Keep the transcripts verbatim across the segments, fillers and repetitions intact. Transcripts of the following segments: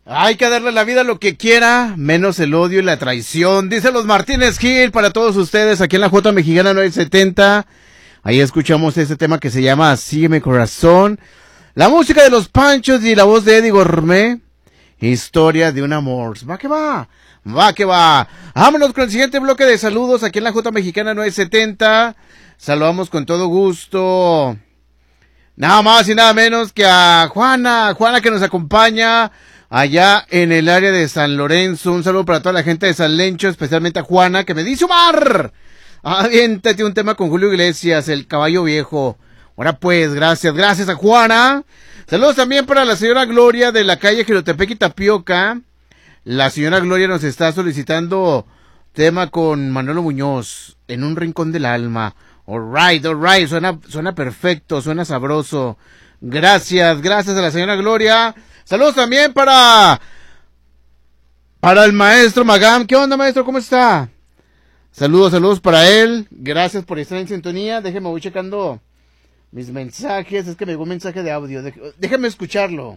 Hay que darle a la vida lo que quiera, menos el odio y la traición. Dice los Martínez Gil para todos ustedes aquí en la J Mexicana nueve setenta. Ahí escuchamos este tema que se llama Sígueme Corazón. La música de los Panchos y la voz de Eddie Gourmet. Historia de un amor. Va que va, va que va. Vámonos con el siguiente bloque de saludos aquí en la J Mexicana nueve setenta. Saludamos con todo gusto. Nada más y nada menos que a Juana, Juana que nos acompaña allá en el área de San Lorenzo. Un saludo para toda la gente de San Lencho, especialmente a Juana, que me dice: Omar, aviéntate un tema con Julio Iglesias, El Caballo Viejo. Ahora pues, gracias, gracias a Juana. Saludos también para la señora Gloria de la calle Jilotepec y Tapioca. La señora Gloria nos está solicitando tema con Manolo Muñoz, En un rincón del alma. Alright, alright, suena, suena perfecto, suena sabroso. Gracias, gracias a la señora Gloria. Saludos también para para el maestro Magam. ¿Qué onda, maestro? ¿Cómo está? Saludos, saludos para él. Gracias por estar en sintonía. Déjeme, voy checando mis mensajes. Es que me llegó un mensaje de audio. Déjeme escucharlo.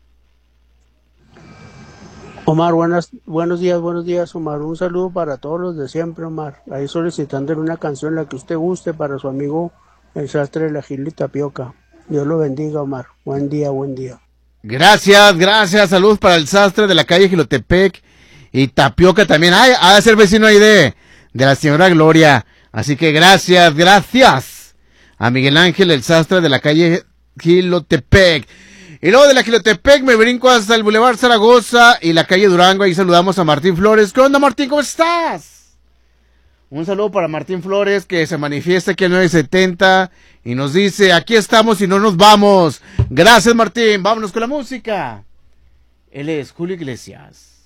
Omar, buenas, buenos días, buenos días, Omar. Un saludo para todos los de siempre, Omar. Ahí solicitándole una canción, la que usted guste, para su amigo el sastre de la Gil y Tapioca. Dios lo bendiga, Omar. Buen día, buen día. Gracias, gracias. Saludos para el sastre de la calle Jilotepec y Tapioca también. Ay, ha de ser vecino ahí de, de la señora Gloria. Así que gracias, gracias a Miguel Ángel, el sastre de la calle Jilotepec. Y luego de la Jilotepec me brinco hasta el Boulevard Zaragoza y la calle Durango. Ahí saludamos a Martín Flores. ¿Qué onda, Martín? ¿Cómo estás? Un saludo para Martín Flores, que se manifiesta aquí en nueve setenta y nos dice: aquí estamos y no nos vamos. Gracias, Martín. Vámonos con la música. Él es Julio Iglesias.